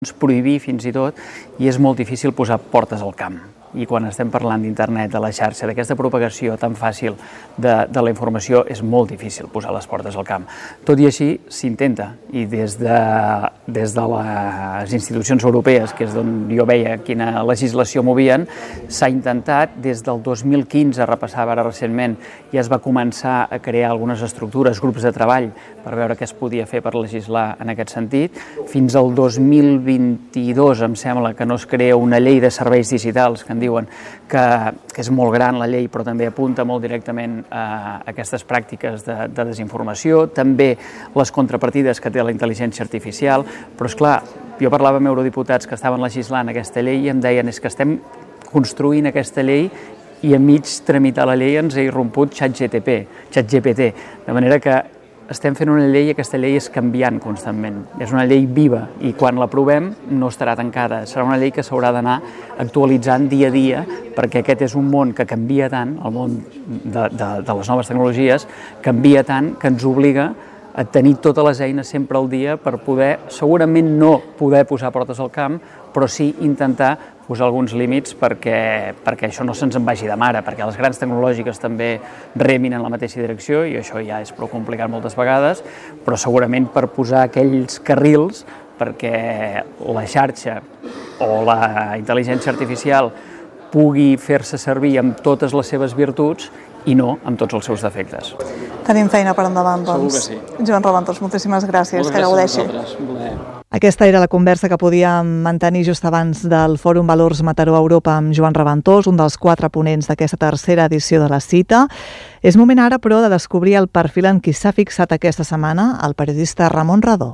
prohibir fins i tot, i és molt difícil posar portes al camp. I quan estem parlant d'internet, de la xarxa, d'aquesta propagació tan fàcil de la informació, és molt difícil posar les portes al camp. Tot i així, s'intenta, i des de les institucions europees, que és d'on jo veia quina legislació movien, s'ha intentat, des del 2015, repassava ara recentment, ja es va començar a crear algunes estructures, grups de treball, per veure què es podia fer per legislar en aquest sentit. Fins al 2022, em sembla, que no es crea una llei de serveis digitals, que en diuen que és molt gran la llei, però també apunta molt directament a aquestes pràctiques de desinformació, també les contrapartides que té la intel·ligència artificial, però esclar, jo parlava amb eurodiputats que estaven legislant aquesta llei i em deien és que estem construint aquesta llei i a mig tramitar la llei ens ha irromput ChatGPT, de manera que estem fent una llei i aquesta llei és canviant constantment. És una llei viva i quan l'aprovem no estarà tancada. Serà una llei que s'haurà d'anar actualitzant dia a dia perquè aquest és un món que canvia tant, el món de les noves tecnologies canvia tant que ens obliga a tenir totes les eines sempre al dia per poder, segurament no poder posar portes al camp, però sí intentar posar alguns límits perquè això no se'ns en vagi de mare, perquè les grans tecnològiques també remin en la mateixa direcció i això ja és prou complicat moltes vegades, però segurament per posar aquells carrils perquè la xarxa o la intel·ligència artificial pugui fer-se servir amb totes les seves virtuts i no amb tots els seus defectes. Tenim feina per endavant, doncs. Segur que sí. Joan Raventós, moltíssimes gràcies. Que gaudeixi. Aquesta era la conversa que podíem mantenir just abans del Fòrum Valors Mataró Europa amb Joan Raventós, un dels 4 ponents d'aquesta tercera edició de la cita. És moment ara, però, de descobrir el perfil en qui s'ha fixat aquesta setmana el periodista Ramon Radó.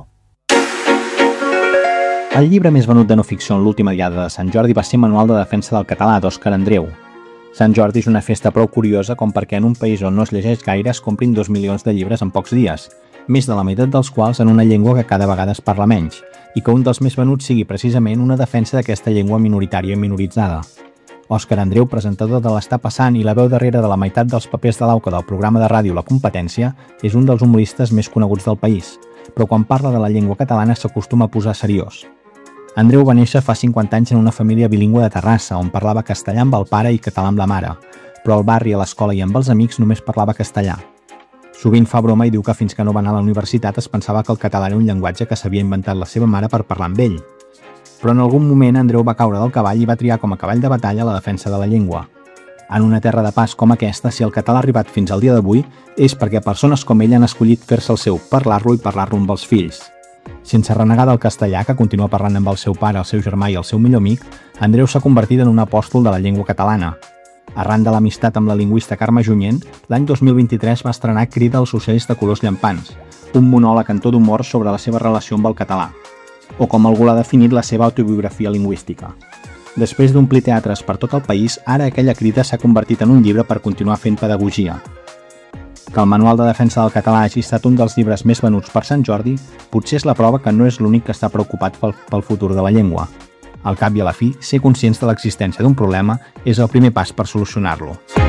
El llibre més venut de no ficció en l'última diada de Sant Jordi va ser Manual de defensa del català d'Òscar Andreu. Sant Jordi és una festa prou curiosa com perquè en un país on no es llegeix gaire es comprin 2 milions de llibres en pocs dies, més de la meitat dels quals en una llengua que cada vegada es parla menys, i que un dels més venuts sigui precisament una defensa d'aquesta llengua minoritària i minoritzada. Òscar Andreu, presentador de l'Està passant i la veu darrere de la meitat dels papers de l'auca del programa de ràdio La Competència, és un dels humoristes més coneguts del país, però quan parla de la llengua catalana s'acostuma a posar seriós. Andreu va néixer fa 50 anys en una família bilingüe de Terrassa, on parlava castellà amb el pare i català amb la mare, però al barri, a l'escola i amb els amics només parlava castellà. Sovint fa broma i diu que fins que no va anar a la universitat es pensava que el català era un llenguatge que s'havia inventat la seva mare per parlar amb ell. Però en algun moment Andreu va caure del cavall i va triar com a cavall de batalla la defensa de la llengua. En una terra de pas com aquesta, si el català ha arribat fins al dia d'avui, és perquè persones com ell han escollit fer-se el seu, parlar-lo i parlar-lo amb els fills. Sense renegar del castellà, que continua parlant amb el seu pare, el seu germà i el seu millor amic, Andreu s'ha convertit en un apòstol de la llengua catalana. Arran de l'amistat amb la lingüista Carme Junyent, l'any 2023 va estrenar Crida als ocells de colors llampants, un monòleg en to d'humor sobre la seva relació amb el català, o com algú l'ha definit, la seva autobiografia lingüística. Després d'omplir teatres per tot el país, ara aquella crida s'ha convertit en un llibre per continuar fent pedagogia. Que el Manual de defensa del català hagi estat un dels llibres més venuts per Sant Jordi potser és la prova que no és l'únic que està preocupat pel futur de la llengua. Al cap i a la fi, ser conscients de l'existència d'un problema és el primer pas per solucionar-lo.